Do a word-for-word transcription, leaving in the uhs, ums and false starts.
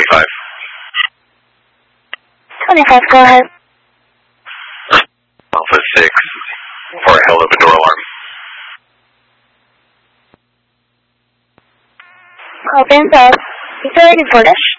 twenty-five. twenty-five, go ahead. Alpha six, for a held open door alarm. Copy and pass. Is there any for dash?